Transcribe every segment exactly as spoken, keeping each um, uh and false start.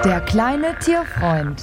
Der kleine Tierfreund.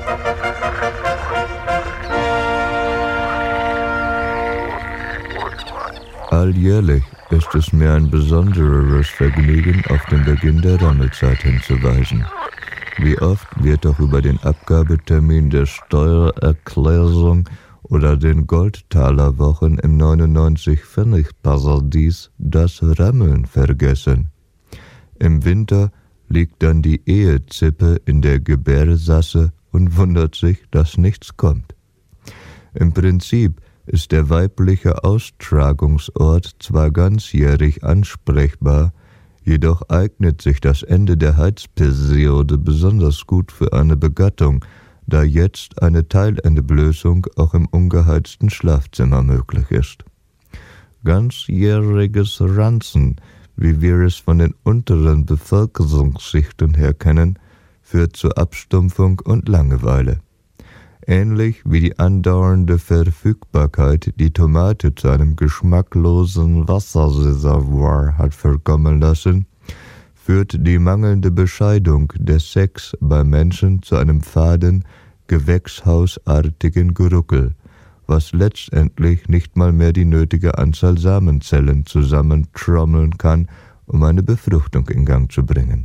Alljährlich ist es mir ein besonderes Vergnügen, auf den Beginn der Rammelzeit hinzuweisen. Wie oft wird doch über den Abgabetermin der Steuererklärung oder den Goldtalerwochen im neunundneunzig-Pfennig-Paradies das Rammeln vergessen. Im Winter liegt dann die Ehezippe in der Gebärsasse und wundert sich, dass nichts kommt. Im Prinzip ist der weibliche Austragungsort zwar ganzjährig ansprechbar, jedoch eignet sich das Ende der Heizperiode besonders gut für eine Begattung, da jetzt eine Teilentblößung auch im ungeheizten Schlafzimmer möglich ist. Ganzjähriges Ranzen, wie wir es von den unteren Bevölkerungsschichten her kennen, führt zur Abstumpfung und Langeweile. Ähnlich wie die andauernde Verfügbarkeit die Tomate zu einem geschmacklosen Wasserreservoir hat verkommen lassen, führt die mangelnde Bescheidung des Sex beim Menschen zu einem faden, gewächshausartigen Geruckel, was letztendlich nicht mal mehr die nötige Anzahl Samenzellen zusammentrommeln kann, um eine Befruchtung in Gang zu bringen.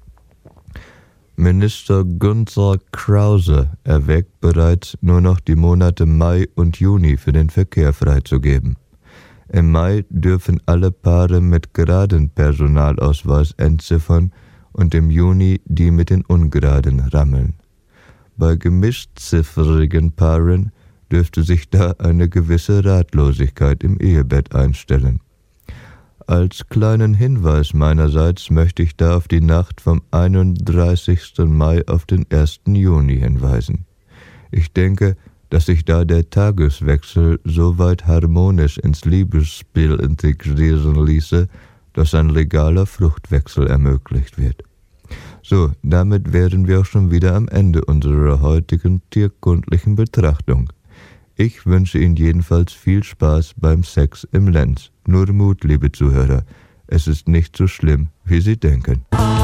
Minister Günther Krause erwägt bereits, nur noch die Monate Mai und Juni für den Verkehr freizugeben. Im Mai dürfen alle Paare mit geradem Personalausweis entziffern und im Juni die mit den ungeraden rammeln. Bei gemischzifferigen Paaren dürfte sich da eine gewisse Ratlosigkeit im Ehebett einstellen. Als kleinen Hinweis meinerseits möchte ich da auf die Nacht vom einunddreißigsten Mai auf den ersten Juni hinweisen. Ich denke, dass sich da der Tageswechsel so weit harmonisch ins Liebesspiel integrieren ließe, dass ein legaler Fruchtwechsel ermöglicht wird. So, damit wären wir auch schon wieder am Ende unserer heutigen tierkundlichen Betrachtung. Ich wünsche Ihnen jedenfalls viel Spaß beim Sex im Lenz. Nur Mut, liebe Zuhörer, es ist nicht so schlimm, wie Sie denken.